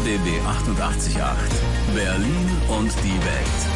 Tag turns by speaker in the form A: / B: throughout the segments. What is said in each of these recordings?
A: RBB 88.8 Berlin und die Welt.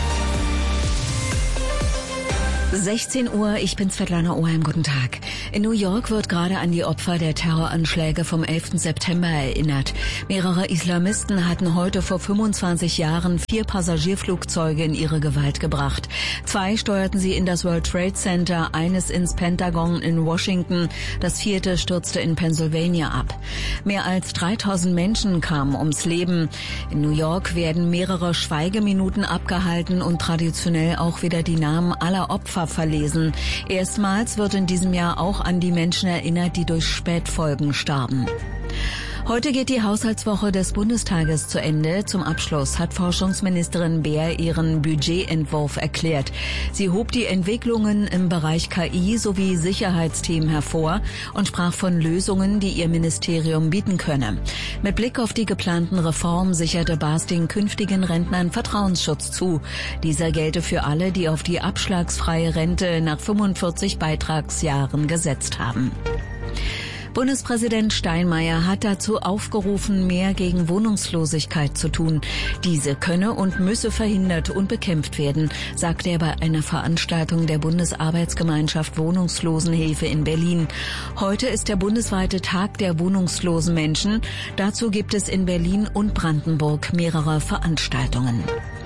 B: 16 Uhr, ich bin Svetlana Oheim, guten Tag. In New York wird gerade an die Opfer der Terroranschläge vom 11. September erinnert. Mehrere Islamisten hatten heute vor 25 Jahren 4 Passagierflugzeuge in ihre Gewalt gebracht. 2 steuerten sie in das World Trade Center, eines ins Pentagon in Washington, das 4. stürzte in Pennsylvania ab. Mehr als 3000 Menschen kamen ums Leben. In New York werden mehrere Schweigeminuten abgehalten und traditionell auch wieder die Namen aller Opfer verlesen. Erstmals wird in diesem Jahr auch an die Menschen erinnert, die durch Spätfolgen starben. Heute geht die Haushaltswoche des Bundestages zu Ende. Zum Abschluss hat Forschungsministerin Beer ihren Budgetentwurf erklärt. Sie hob die Entwicklungen im Bereich KI sowie Sicherheitsthemen hervor und sprach von Lösungen, die ihr Ministerium bieten könne. Mit Blick auf die geplanten Reformen sicherte Baas den künftigen Rentnern Vertrauensschutz zu. Dieser gelte für alle, die auf die abschlagsfreie Rente nach 45 Beitragsjahren gesetzt haben. Bundespräsident Steinmeier hat dazu aufgerufen, mehr gegen Wohnungslosigkeit zu tun. Diese könne und müsse verhindert und bekämpft werden, sagte er bei einer Veranstaltung der Bundesarbeitsgemeinschaft Wohnungslosenhilfe in Berlin. Heute ist der bundesweite Tag der wohnungslosen Menschen. Dazu gibt es in Berlin und Brandenburg mehrere Veranstaltungen.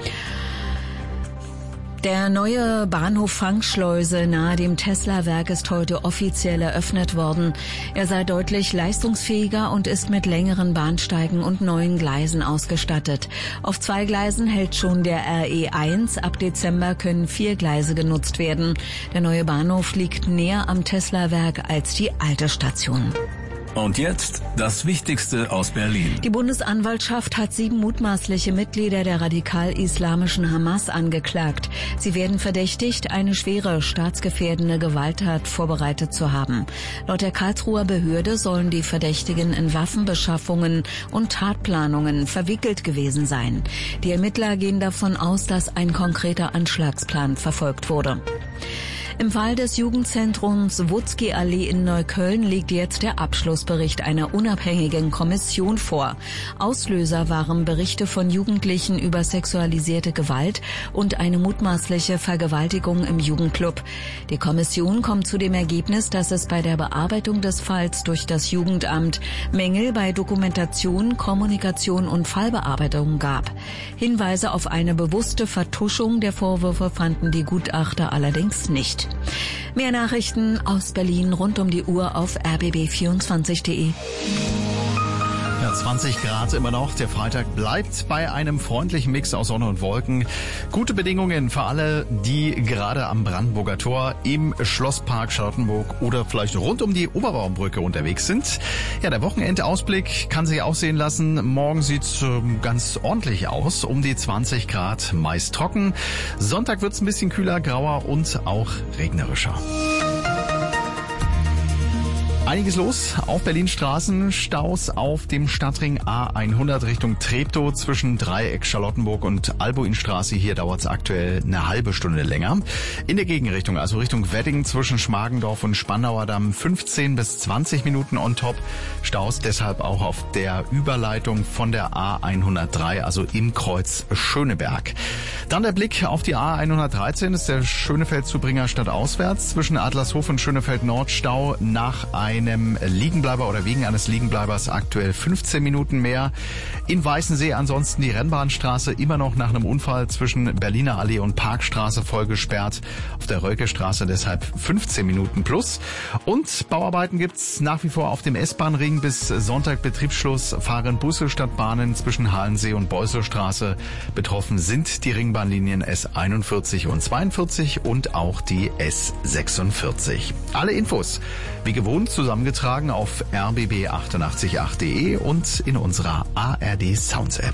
B: Der neue Bahnhof Fangschleuse nahe dem Tesla-Werk ist heute offiziell eröffnet worden. Er sei deutlich leistungsfähiger und ist mit längeren Bahnsteigen und neuen Gleisen ausgestattet. Auf 2 Gleisen hält schon der RE1. Ab Dezember können 4 Gleise genutzt werden. Der neue Bahnhof liegt näher am Tesla-Werk als die alte Station.
A: Und jetzt das Wichtigste aus Berlin.
B: Die Bundesanwaltschaft hat 7 mutmaßliche Mitglieder der radikal-islamischen Hamas angeklagt. Sie werden verdächtigt, eine schwere staatsgefährdende Gewalttat vorbereitet zu haben. Laut der Karlsruher Behörde sollen die Verdächtigen in Waffenbeschaffungen und Tatplanungen verwickelt gewesen sein. Die Ermittler gehen davon aus, dass ein konkreter Anschlagsplan verfolgt wurde. Im Fall des Jugendzentrums Wutzki-Allee in Neukölln liegt jetzt der Abschlussbericht einer unabhängigen Kommission vor. Auslöser waren Berichte von Jugendlichen über sexualisierte Gewalt und eine mutmaßliche Vergewaltigung im Jugendclub. Die Kommission kommt zu dem Ergebnis, dass es bei der Bearbeitung des Falls durch das Jugendamt Mängel bei Dokumentation, Kommunikation und Fallbearbeitung gab. Hinweise auf eine bewusste Vertuschung der Vorwürfe fanden die Gutachter allerdings nicht. Mehr Nachrichten aus Berlin rund um die Uhr auf rbb24.de.
C: Ja, 20 Grad immer noch. Der Freitag bleibt bei einem freundlichen Mix aus Sonne und Wolken. Gute Bedingungen für alle, die gerade am Brandenburger Tor, im Schlosspark Charlottenburg oder vielleicht rund um die Oberbaumbrücke unterwegs sind. Ja, der Wochenendausblick kann sich aussehen lassen. Morgen sieht's ganz ordentlich aus. Um die 20 Grad, meist trocken. Sonntag wird's ein bisschen kühler, grauer und auch regnerischer. Einiges los auf Berlins Straßen, Staus auf dem Stadtring A100 Richtung Treptow zwischen Dreieck Charlottenburg und Albuinstraße. Hier dauert es aktuell eine halbe Stunde länger. In der Gegenrichtung, also Richtung Wedding zwischen Schmargendorf und Spandauer Damm 15 bis 20 Minuten on top. Staus deshalb auch auf der Überleitung von der A103, also im Kreuz Schöneberg. Dann der Blick auf die A113, ist der Schönefeld-Zubringer stadtauswärts zwischen Adlershof und Schönefeld Nord Stau nach einem Liegenbleiber oder wegen eines Liegenbleibers aktuell 15 Minuten mehr. In Weißensee ansonsten die Rennbahnstraße immer noch nach einem Unfall zwischen Berliner Allee und Parkstraße voll gesperrt. Auf der Rölkestraße deshalb 15 Minuten plus. Und Bauarbeiten gibt's nach wie vor auf dem S-Bahn-Ring bis Sonntag Betriebsschluss. Fahren Busse statt Bahnen zwischen Halensee und Beuselstraße. Betroffen sind die Ringbahnlinien S41 und 42 und auch die S46. Alle Infos wie gewohnt zusammengetragen auf rbb888.de und in unserer ARD Sounds App.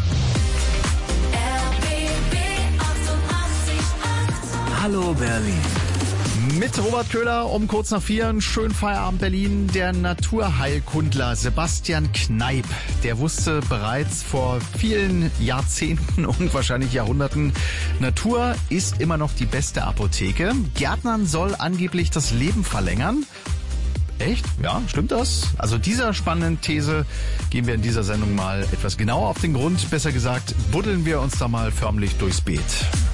A: Hallo Berlin.
C: Mit Robert Köhler um kurz nach 4, einen schönen Feierabend Berlin. Der Naturheilkundler Sebastian Kneipp, der wusste bereits vor vielen Jahrzehnten und wahrscheinlich Jahrhunderten, Natur ist immer noch die beste Apotheke. Gärtnern soll angeblich das Leben verlängern. Echt? Ja, stimmt das? Also dieser spannenden These gehen wir in dieser Sendung mal etwas genauer auf den Grund. Besser gesagt, buddeln wir uns da mal förmlich durchs Beet.